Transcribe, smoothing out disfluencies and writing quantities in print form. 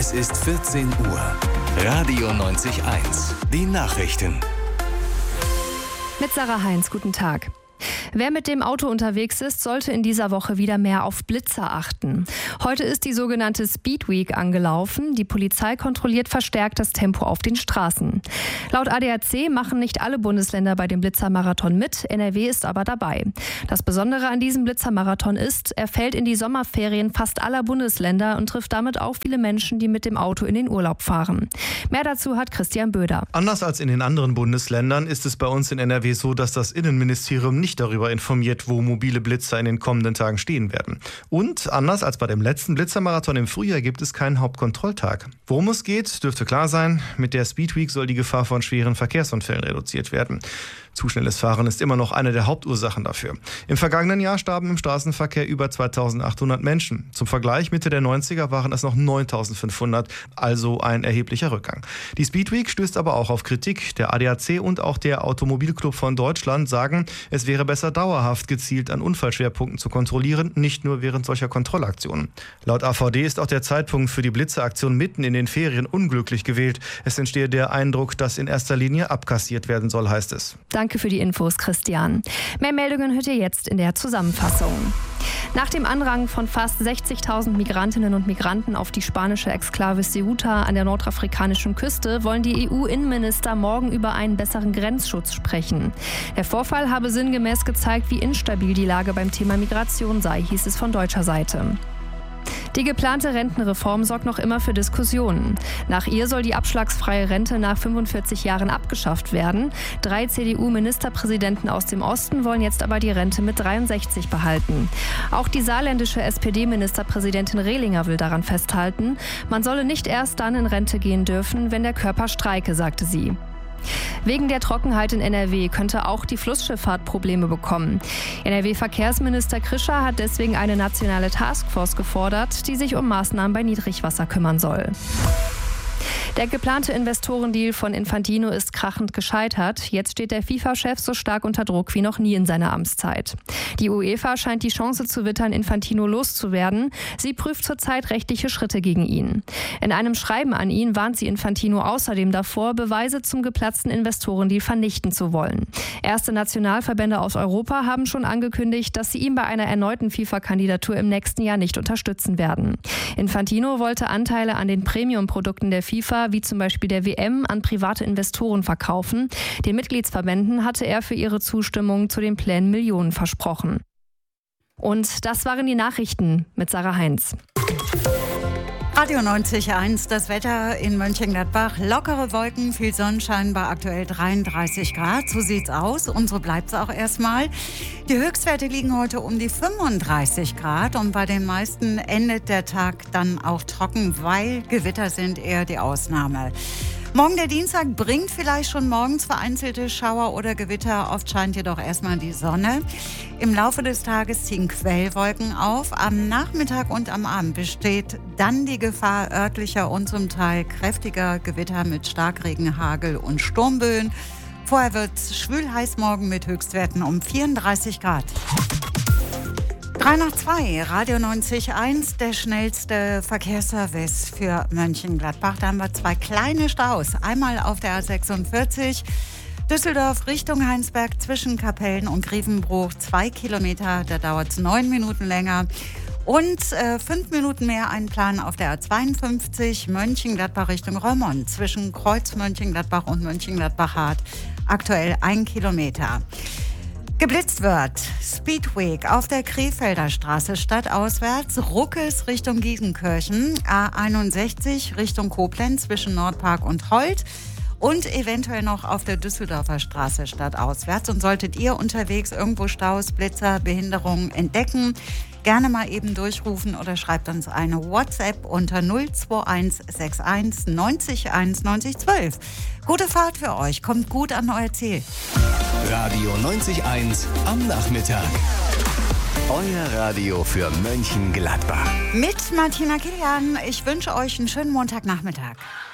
Es ist 14 Uhr. Radio 90.1. Die Nachrichten. Mit Sarah Heinz, guten Tag. Wer mit dem Auto unterwegs ist, sollte in dieser Woche wieder mehr auf Blitzer achten. Heute ist die sogenannte Speed Week angelaufen. Die Polizei kontrolliert verstärkt das Tempo auf den Straßen. Laut ADAC machen nicht alle Bundesländer bei dem Blitzermarathon mit. NRW ist aber dabei. Das Besondere an diesem Blitzermarathon ist, er fällt in die Sommerferien fast aller Bundesländer und trifft damit auch viele Menschen, die mit dem Auto in den Urlaub fahren. Mehr dazu hat Christian Böder. Anders als in den anderen Bundesländern ist es bei uns in NRW so, dass das Innenministerium nicht darüber informiert, wo mobile Blitzer in den kommenden Tagen stehen werden. Und anders als bei dem letzten Blitzermarathon im Frühjahr gibt es keinen Hauptkontrolltag. Worum es geht, dürfte klar sein. Mit der Speed Week soll die Gefahr von schweren Verkehrsunfällen reduziert werden. Zu schnelles Fahren ist immer noch eine der Hauptursachen dafür. Im vergangenen Jahr starben im Straßenverkehr über 2.800 Menschen. Zum Vergleich, Mitte der 90er waren es noch 9.500, also ein erheblicher Rückgang. Die Speed Week stößt aber auch auf Kritik. Der ADAC und auch der Automobilclub von Deutschland sagen, es wäre besser dauerhaft gezielt an Unfallschwerpunkten zu kontrollieren, nicht nur während solcher Kontrollaktionen. Laut AVD ist auch der Zeitpunkt für die Blitzeraktion mitten in den Ferien unglücklich gewählt. Es entstehe der Eindruck, dass in erster Linie abkassiert werden soll, heißt es. Danke für die Infos, Christian. Mehr Meldungen hört ihr jetzt in der Zusammenfassung. Nach dem Anrang von fast 60.000 Migrantinnen und Migranten auf die spanische Exklave Ceuta an der nordafrikanischen Küste wollen die EU-Innenminister morgen über einen besseren Grenzschutz sprechen. Der Vorfall habe sinngemäß gezeigt, wie instabil die Lage beim Thema Migration sei, hieß es von deutscher Seite. Die geplante Rentenreform sorgt noch immer für Diskussionen. Nach ihr soll die abschlagsfreie Rente nach 45 Jahren abgeschafft werden. 3 CDU-Ministerpräsidenten aus dem Osten wollen jetzt aber die Rente mit 63 behalten. Auch die saarländische SPD-Ministerpräsidentin Rehlinger will daran festhalten. Man solle nicht erst dann in Rente gehen dürfen, wenn der Körper streike, sagte sie. Wegen der Trockenheit in NRW könnte auch die Flussschifffahrt Probleme bekommen. NRW-Verkehrsminister Krischer hat deswegen eine nationale Taskforce gefordert, die sich um Maßnahmen bei Niedrigwasser kümmern soll. Der geplante Investorendeal von Infantino ist krachend gescheitert. Jetzt steht der FIFA-Chef so stark unter Druck wie noch nie in seiner Amtszeit. Die UEFA scheint die Chance zu wittern, Infantino loszuwerden. Sie prüft zurzeit rechtliche Schritte gegen ihn. In einem Schreiben an ihn warnt sie Infantino außerdem davor, Beweise zum geplatzten Investorendeal vernichten zu wollen. Erste Nationalverbände aus Europa haben schon angekündigt, dass sie ihn bei einer erneuten FIFA-Kandidatur im nächsten Jahr nicht unterstützen werden. Infantino wollte Anteile an den Premium-Produkten der FIFA, wie zum Beispiel der WM, an private Investoren verkaufen. Den Mitgliedsverbänden hatte er für ihre Zustimmung zu den Plänen Millionen versprochen. Und das waren die Nachrichten mit Sarah Heinz. Radio 90.1, das Wetter in Mönchengladbach. Lockere Wolken, viel Sonnenschein bei aktuell 33 Grad. So sieht's aus und so bleibt's auch erstmal. Die Höchstwerte liegen heute um die 35 Grad und bei den meisten endet der Tag dann auch trocken, weil Gewitter sind eher die Ausnahme. Morgen der Dienstag bringt vielleicht schon morgens vereinzelte Schauer oder Gewitter. Oft scheint jedoch erstmal die Sonne. Im Laufe des Tages ziehen Quellwolken auf. Am Nachmittag und am Abend besteht dann die Gefahr örtlicher und zum Teil kräftiger Gewitter mit Starkregen, Hagel und Sturmböen. Vorher wird es schwül heiß morgen mit Höchstwerten um 34 Grad. 3 nach 2, Radio 90.1, der schnellste Verkehrsservice für Mönchengladbach. Da haben wir 2 kleine Staus. Einmal auf der A46 Düsseldorf Richtung Heinsberg zwischen Kapellen und Grevenbruch. 2 Kilometer, da dauert es 9 Minuten länger. Und 5 Minuten mehr einplanen auf der A52 Mönchengladbach Richtung Roermond zwischen Kreuz Mönchengladbach und Mönchengladbach-Hart. Aktuell 1 Kilometer. Geblitzt wird Speed Week auf der Krefelder Straße stadtauswärts, Ruckes Richtung Gießenkirchen, A61 Richtung Koblenz zwischen Nordpark und Holt und eventuell noch auf der Düsseldorfer Straße stadtauswärts. Und solltet ihr unterwegs irgendwo Staus, Blitzer, Behinderungen entdecken, gerne mal eben durchrufen oder schreibt uns eine WhatsApp unter 02161 90 1 90 12. Gute Fahrt für euch, kommt gut an euer Ziel. Radio 90.1 am Nachmittag. Euer Radio für Mönchengladbach. Mit Martina Kilian. Ich wünsche euch einen schönen Montagnachmittag.